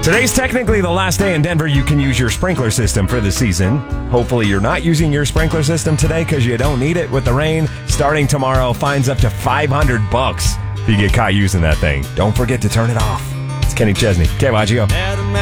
Today's technically the last day in Denver you can use your sprinkler system for the season. Hopefully you're not using your sprinkler system today because you don't need it with the rain. Starting tomorrow, fines up to $500 if you get caught using that thing. Don't forget to turn it off. It's Kenny Chesney, KYGO.